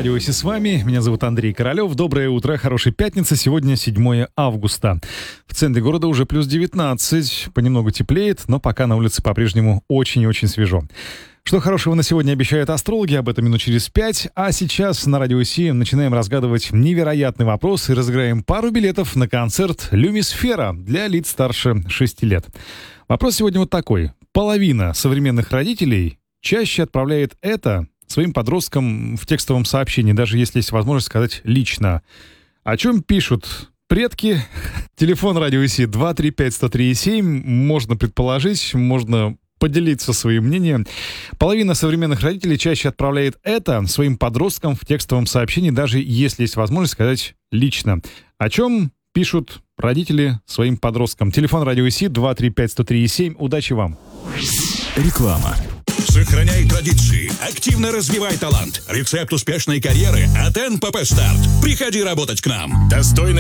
Радио Си с вами. Меня зовут Андрей Королёв. Доброе утро, хорошей пятницы. Сегодня 7 августа. В центре города уже плюс 19. Понемногу теплеет, но пока на улице по-прежнему очень и очень свежо. Что хорошего на сегодня обещают астрологи, об этом минут через 5. А сейчас на Радио Си начинаем разгадывать невероятный вопрос и разыграем пару билетов на концерт «Люмисфера» для лиц старше 6 лет. Вопрос сегодня вот такой. Половина современных родителей чаще отправляет это своим подросткам в текстовом сообщении, даже если есть возможность сказать лично. О чем пишут предки? Телефон Радио Си 235-103-7. Можно предположить, можно поделиться своим мнением. Половина современных родителей чаще отправляет это своим подросткам в текстовом сообщении, даже если есть возможность сказать лично. О чем пишут родители своим подросткам? Телефон Радио Си 235-103-7. Удачи вам! Реклама. Сохраняй традиции, активно развивай талант. Рецепт успешной карьеры от НПП Старт. Приходи работать к нам. Достойный